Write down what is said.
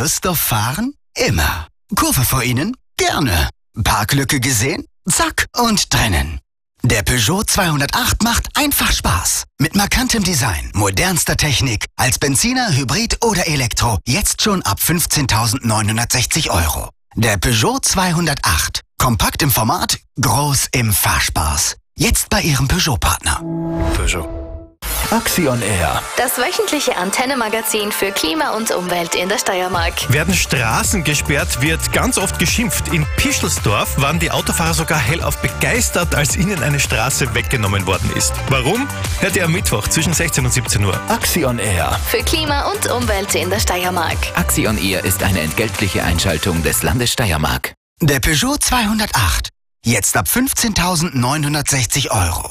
Lust auf Fahren? Immer. Kurve vor Ihnen? Gerne. Parklücke gesehen? Zack und drinnen. Der Peugeot 208 macht einfach Spaß. Mit markantem Design, modernster Technik, als Benziner, Hybrid oder Elektro. Jetzt schon ab 15.960 €. Der Peugeot 208. Kompakt im Format, groß im Fahrspaß. Jetzt bei Ihrem Peugeot-Partner. Peugeot. Axion Air. Das wöchentliche Antenne-Magazin für Klima und Umwelt in der Steiermark. Werden Straßen gesperrt, wird ganz oft geschimpft. In Pischelsdorf waren die Autofahrer sogar hellauf begeistert, als ihnen eine Straße weggenommen worden ist. Warum? Hört ihr am Mittwoch zwischen 16 und 17 Uhr. Axion Air. Für Klima und Umwelt in der Steiermark. Axion Air ist eine entgeltliche Einschaltung des Landes Steiermark. Der Peugeot 208. Jetzt ab 15.960 €.